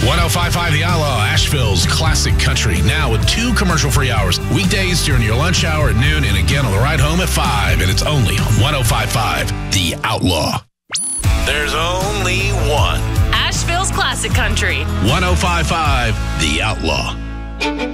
105.5 The Outlaw, Asheville's classic country. Now with 2 commercial-free hours. Weekdays during your lunch hour at noon and again on the ride home at 5. And it's only on 105.5 The Outlaw. There's only one. Asheville's classic country. 105.5 The Outlaw.